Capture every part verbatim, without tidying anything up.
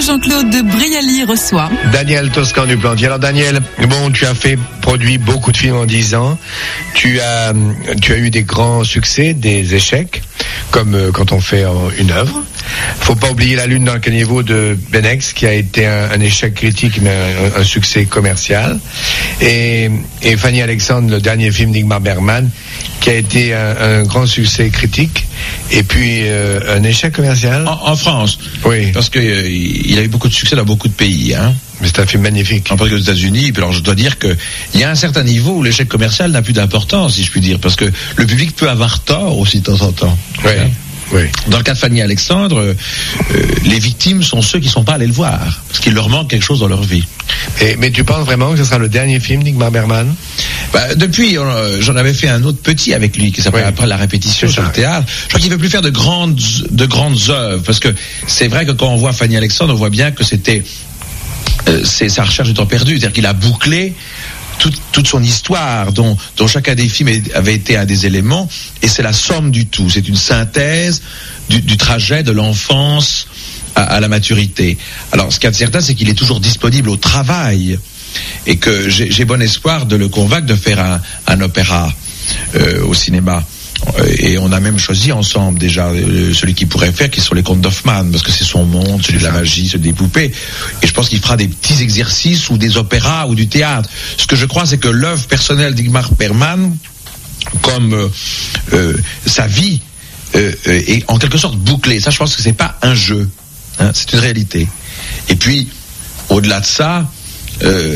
Jean-Claude Brialy reçoit Daniel Toscan du Plantier. Alors Daniel, bon, tu as fait, produit beaucoup de films en dix ans. Tu as, tu as eu des grands succès, des échecs, comme euh, quand on fait euh, une œuvre. Faut pas oublier La Lune dans le caniveau de Benex, qui a été un, un échec critique, mais un, un succès commercial. Et, et Fanny Alexandre, le dernier film d'Ingmar Bergman, qui a été un, un grand succès critique, et puis euh, un échec commercial. En, en France. Oui. Parce que euh, il a eu beaucoup de succès dans beaucoup de pays, hein. Mais c'est un film magnifique. En particulier aux États-Unis. Puis alors je dois dire que il y a un certain niveau où l'échec commercial n'a plus d'importance, si je puis dire, parce que le public peut avoir tort aussi de temps en temps. Oui. Hein. Oui. Dans le cas de Fanny Alexandre, euh, les victimes sont ceux qui ne sont pas allés le voir, parce qu'il leur manque quelque chose dans leur vie. Et, mais tu penses vraiment que ce sera le dernier film d'Ingmar Bergman? Bah, depuis, euh, j'en avais fait un autre petit avec lui, qui s'appelle oui. Après la répétition sur le théâtre. Je crois qu'il ne veut plus faire de grandes, de grandes œuvres, parce que c'est vrai que quand on voit Fanny Alexandre, on voit bien que c'était euh, c'est sa recherche du temps perdu, c'est-à-dire qu'il a bouclé Toute, toute son histoire, dont, dont chacun des films avait été un des éléments, et c'est la somme du tout. C'est une synthèse du, du trajet de l'enfance à, à la maturité. Alors, ce qu'il y a de certain, c'est qu'il est toujours disponible au travail, et que j'ai, j'ai bon espoir de le convaincre de faire un, un opéra euh, au cinéma. Et on a même choisi ensemble déjà euh, celui qu'il pourrait faire, qui sont les contes d'Hoffmann, parce que c'est son monde, celui de la magie, celui des poupées. Et je pense qu'il fera des petits exercices ou des opéras ou du théâtre. Ce que je crois, c'est que l'œuvre personnelle d'Ingmar Bergman, comme euh, euh, sa vie, euh, euh, est en quelque sorte bouclée. Ça, je pense que c'est pas un jeu, hein, c'est une réalité. Et puis, au-delà de ça, euh,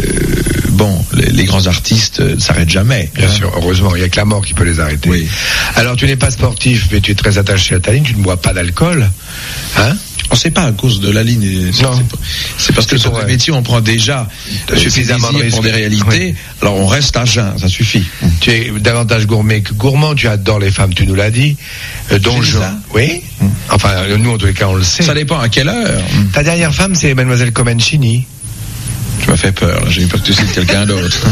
bon, les, les grands artistes ne s'arrêtent jamais. Bien hein. sûr, heureusement, il n'y a que la mort qui peut les arrêter. Oui. Alors, tu n'es pas sportif, mais tu es très attaché à ta ligne, tu ne bois pas d'alcool, hein? On ne sait pas à cause de la ligne. C'est, non. c'est, c'est parce que sur le métier, on prend déjà suffisamment de risques pour des réalités. Oui. Alors on reste à jeun, ça suffit. Tu es davantage gourmet que gourmand. Tu adores les femmes, tu nous l'as dit. Euh, Donjon. Oui. Mmh. Enfin, nous, en tous les cas, on le sait. Ça dépend à quelle heure. Ta dernière femme, c'est Mademoiselle Comencini. Tu m'as fait peur. Là. J'ai eu peur que tu cites quelqu'un d'autre.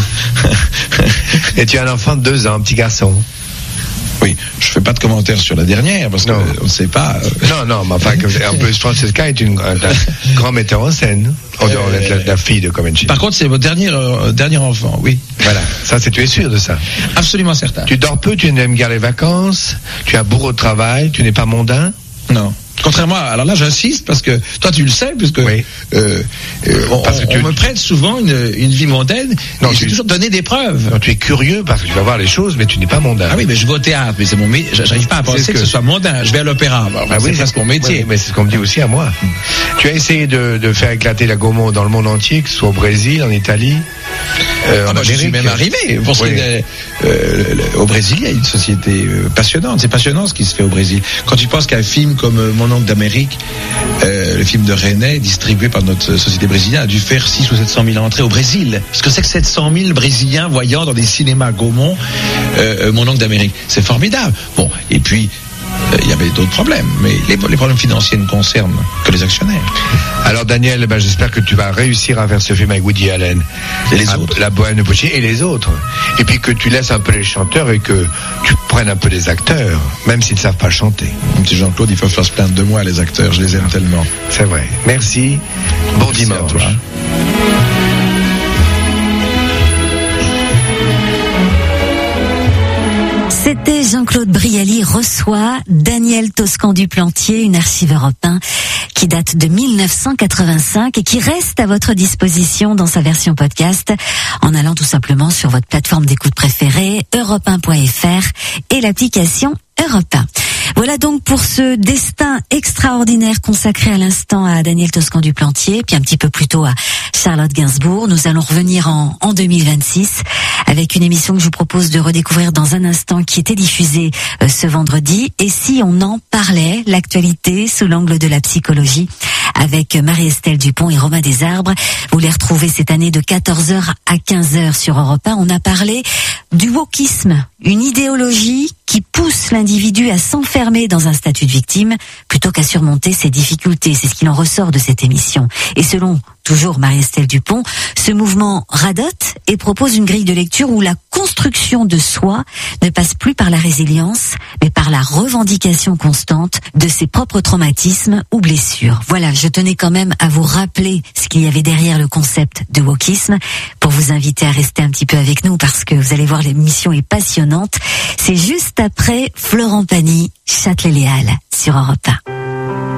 Et tu as un enfant de deux ans, un petit garçon. Oui, je fais pas de commentaires sur la dernière parce qu'on ne sait pas. Euh... Non, non, mais enfin, en plus, Francesca est une, un, un grand metteur en scène, en dehors euh, d'être la, la fille de Comencini. Par contre, c'est votre dernier, euh, dernier enfant, oui. Voilà, ça, c'est, tu es sûr de ça? Absolument certain. Tu dors peu, tu n'aimes guère les vacances, tu as bourreau de travail, tu n'es pas mondain? Non. Contrairement à, alors là j'insiste parce que toi tu le sais puisque oui. euh, euh, on, parce que on, tu... on me prête souvent une, une vie mondaine. Non, et j'ai toujours donné des preuves. Non, tu es curieux parce que tu vas voir les choses, mais tu n'es pas mondain. Ah oui, mais je vais au théâtre, mais c'est mon métier. J'arrive pas à penser que... que ce soit mondain. Je vais à l'opéra. Alors, ah c'est oui, presque mon métier. Oui, mais c'est ce qu'on me dit aussi à moi. Mmh. Tu as essayé de, de faire éclater la Gaumont dans le monde entier, que ce soit au Brésil, en Italie. Euh, ah en bah, je suis même arrivé. Pour oui. que, euh, au Brésil, il y a une société euh, passionnante. C'est passionnant ce qui se fait au Brésil. Quand tu penses qu'un film comme euh, Mon oncle d'Amérique, Euh, le film de René, distribué par notre société brésilienne, a dû faire six ou sept cent mille entrées au Brésil. Ce que c'est que sept cent mille Brésiliens voyant dans des cinémas Gaumont euh, Mon oncle d'Amérique. C'est formidable. Bon, et puis il euh, y avait d'autres problèmes, mais les, les problèmes financiers ne concernent que les actionnaires. Alors Daniel, ben, j'espère que tu vas réussir à faire ce film avec Woody Allen et les autres, La Bohème de Puccini et les autres, et puis que tu laisses un peu les chanteurs et que tu prennes un peu les acteurs, même s'ils ne savent pas chanter. Mon petit Jean-Claude, il faut faire se plaindre de moi, les acteurs, je les aime tellement. C'est vrai. Merci. Bon Merci dimanche. À toi. C'était Jean-Claude Brialy reçoit Daniel Toscan du Plantier, une archive Europe un qui date de mille neuf cent quatre-vingt-cinq et qui reste à votre disposition dans sa version podcast en allant tout simplement sur votre plateforme d'écoute préférée, europe un point f r et l'application Europe un. Voilà donc pour ce destin extraordinaire consacré à l'instant à Daniel Toscan du Plantier, puis un petit peu plus tôt à Charlotte Gainsbourg. Nous allons revenir en, en deux mille vingt-six avec une émission que je vous propose de redécouvrir dans un instant qui était diffusée euh, ce vendredi. Et si on en parlait, l'actualité sous l'angle de la psychologie avec Marie-Estelle Dupont et Romain Desarbres. Vous les retrouvez cette année de quatorze heures à quinze heures sur Europe un. On a parlé du wokisme, une idéologie qui pousse l'individu à s'enfermer dans un statut de victime plutôt qu'à surmonter ses difficultés. C'est ce qu'il en ressort de cette émission. Et selon toujours Marie-Estelle Dupont, ce mouvement radote et propose une grille de lecture où la construction de soi ne passe plus par la résilience, mais par la revendication constante de ses propres traumatismes ou blessures. Voilà, je tenais quand même à vous rappeler ce qu'il y avait derrière le concept de wokisme, pour vous inviter à rester un petit peu avec nous, parce que vous allez voir, l'émission est passionnante. C'est juste après Florent Pagny, Châtelet-Léal, sur Europe un.